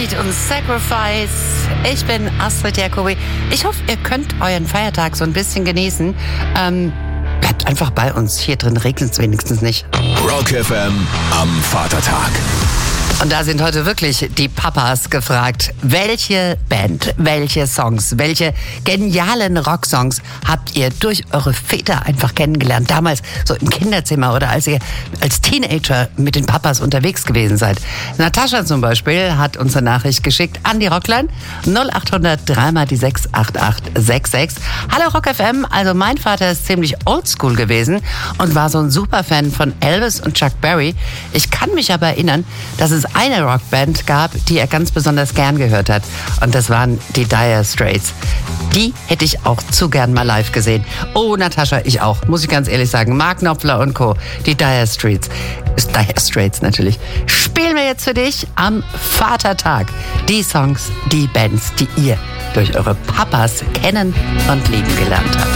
Lied und Sacrifice. Ich bin Astrid Jacobi. Ich hoffe, ihr könnt euren Feiertag so ein bisschen genießen. Bleibt einfach bei uns. Hier drin regnet es wenigstens nicht. Rock FM am Vatertag. Und da sind heute wirklich die Papas gefragt. Welche Band, welche Songs, welche genialen Rocksongs habt ihr durch eure Väter einfach kennengelernt? Damals so im Kinderzimmer oder als ihr als Teenager mit den Papas unterwegs gewesen seid. Natascha zum Beispiel hat uns eine Nachricht geschickt an die Rockline 0800 3 die 68866. Hallo Rock FM, also mein Vater ist ziemlich oldschool gewesen und war so ein Superfan von Elvis und Chuck Berry. Ich kann mich aber erinnern, dass es eine Rockband gab, die er ganz besonders gern gehört hat. Und das waren die Dire Straits. Die hätte ich auch zu gern mal live gesehen. Oh, Natascha, ich auch. Muss ich ganz ehrlich sagen. Mark Knopfler und Co. Die Dire Straits. Dire Straits natürlich. Spielen wir jetzt für dich am Vatertag die Songs, die Bands, die ihr durch eure Papas kennen und lieben gelernt habt.